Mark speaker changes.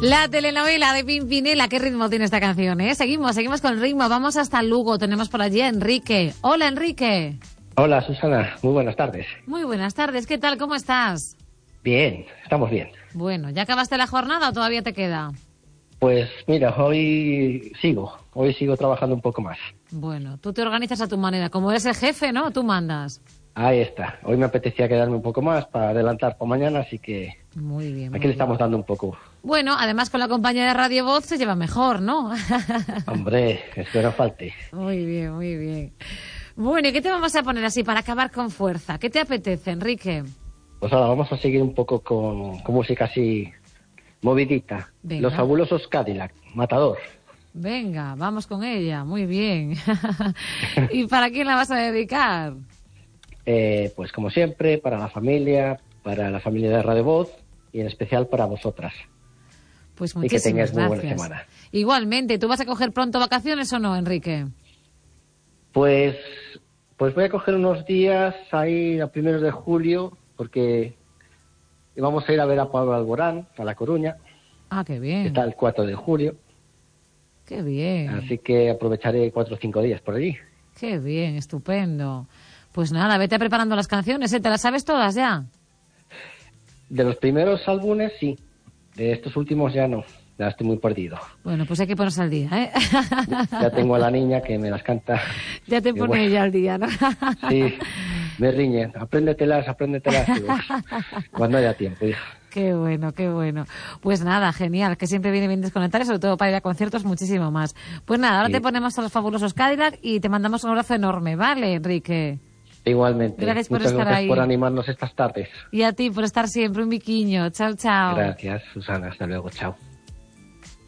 Speaker 1: La telenovela de Pimpinela, qué ritmo tiene esta canción, ¿eh? Seguimos con el ritmo, vamos hasta Lugo, tenemos por allí a Enrique. Hola, Enrique.
Speaker 2: Hola, Susana, muy buenas tardes.
Speaker 1: Muy buenas tardes, ¿qué tal? ¿Cómo estás?
Speaker 2: Bien, estamos bien.
Speaker 1: Bueno, ¿ya acabaste la jornada o todavía te queda?
Speaker 2: Pues mira, hoy sigo trabajando un poco más.
Speaker 1: Bueno, tú te organizas a tu manera, como eres el jefe, ¿no? Tú mandas.
Speaker 2: Ahí está, hoy me apetecía quedarme un poco más para adelantar por mañana, así que
Speaker 1: muy bien.
Speaker 2: Aquí le estamos dando un poco.
Speaker 1: Bueno, además con la compañía de Radio Voz se lleva mejor, ¿no?
Speaker 2: Hombre, espero falte.
Speaker 1: Muy bien, muy bien. Bueno, ¿y qué te vamos a poner así para acabar con fuerza? ¿Qué te apetece, Enrique?
Speaker 2: Pues ahora vamos a seguir un poco con música así movidita.
Speaker 1: Venga.
Speaker 2: Los fabulosos Cadillac, Matador.
Speaker 1: Venga, vamos con ella, muy bien. ¿Y para quién la vas a dedicar?
Speaker 2: Pues como siempre, para la familia de Radio Voz y en especial para vosotras.
Speaker 1: Pues
Speaker 2: muchísimas gracias. Y que tengáis muy buena semana.
Speaker 1: Igualmente, ¿tú vas a coger pronto vacaciones o no, Enrique?
Speaker 2: Pues voy a coger unos días ahí a primeros de julio, porque vamos a ir a ver a Pablo Alborán, a La Coruña.
Speaker 1: Ah, qué bien.
Speaker 2: Que está el 4 de julio.
Speaker 1: Qué bien.
Speaker 2: Así que aprovecharé 4 o 5 días por allí.
Speaker 1: Qué bien, estupendo. Pues nada, vete preparando las canciones, ¿eh? ¿Te las sabes todas ya?
Speaker 2: De los primeros álbumes, sí. De estos últimos ya no. Ya estoy muy perdido.
Speaker 1: Bueno, pues hay que ponerse al día, ¿eh?
Speaker 2: Ya tengo a la niña que me las canta.
Speaker 1: Ya te pone ella al día, ¿no?
Speaker 2: Sí, me riñe. Apréndetelas. Digo, cuando haya tiempo, hija.
Speaker 1: Qué bueno, qué bueno. Pues nada, genial, que siempre viene bien desconectar y sobre todo para ir a conciertos muchísimo más. Pues nada, ahora te ponemos a los fabulosos Cadillac y te mandamos un abrazo enorme, ¿vale, Enrique?
Speaker 2: Igualmente.
Speaker 1: Gracias por
Speaker 2: Muchas
Speaker 1: estar
Speaker 2: gracias
Speaker 1: ahí.
Speaker 2: por animarnos estas tardes.
Speaker 1: Y a ti por estar siempre, un biquiño. Chao, chao.
Speaker 2: Gracias, Susana. Hasta luego. Chao.